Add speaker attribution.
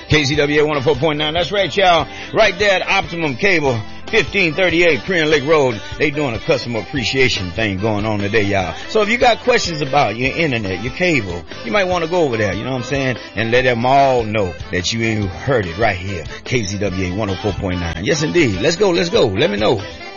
Speaker 1: KZWA 104.9. That's right, y'all. Right there at Optimum Cable, 1538 Prairie Lake Road. They doing a customer appreciation thing going on today, y'all. So if you got questions about your internet, your cable, you might want to go over there, you know what I'm saying? And let them all know that you heard it right here. KZWA 104.9. Yes, indeed. Let's go. Let me know.